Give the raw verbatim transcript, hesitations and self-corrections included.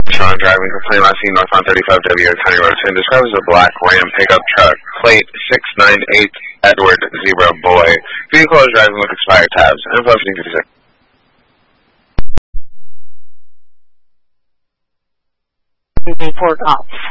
Sean driving complaint last seen northbound thirty-five W County Road ten. Describes a black Ram pickup truck. Plate six nine eight Edward Zebra Boy. Vehicle is driving with expired tabs. Info fifteen fifty-six. Report ops.